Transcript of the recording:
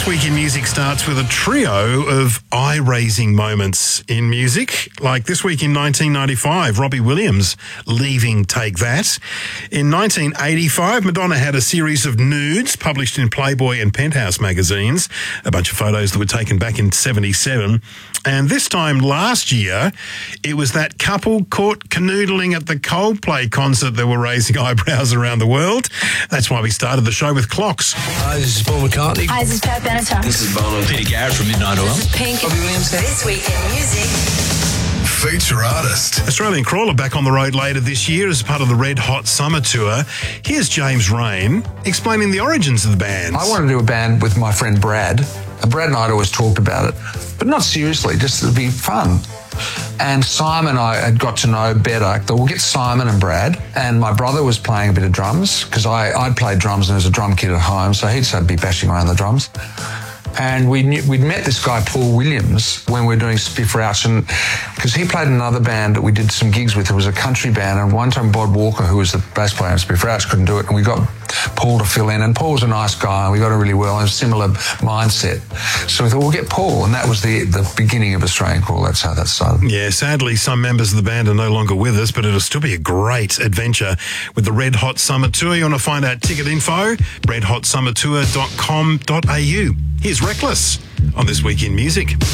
This Week in Music starts with a trio of eye-raising moments in music. Like this week in 1995, Robbie Williams leaving Take That. In 1985, Madonna had a series of nudes published in Playboy and Penthouse magazines, a bunch of photos that were taken back in 77. And this time last year, it was that couple caught canoodling at the Coldplay concert that were raising eyebrows around the world. That's why we started the show with Clocks. Hi, this is Paul McCartney. Hi, this is Pat Benatar. This is Bono. Peter Garrett from Midnight Oil. This is Pink. Robbie Williams. This Week in Music. Feature artist. Australian Crawler back on the road later this year as part of the Red Hot Summer Tour. Here's James Rain explaining the origins of the band. I wanted to do a band with my friend Brad. Brad and I had always talked about it, but not seriously, just to be fun. And Simon I had got to know better. We'll get Simon and Brad, and my brother was playing a bit of drums because I'd played drums and there was a drum kit at home, so he'd be bashing around the drums. And we'd met this guy, Paul Williams, when we were doing Spiff Rouch, and because he played in another band that we did some gigs with. It was a country band, and one time Bod Walker, who was the bass player in Spiff Rouch, couldn't do it, and we got Paul to fill in. And Paul was a nice guy, and we got on really well, and a similar mindset. So we thought, we'll get Paul, and that was the beginning of Australian Crawler. That's how that started. Yeah, sadly, some members of the band are no longer with us, but it'll still be a great adventure with the Red Hot Summer Tour. You want to find out ticket info? redhotsummertour.com.au. Here's Reckless on This Week in Music.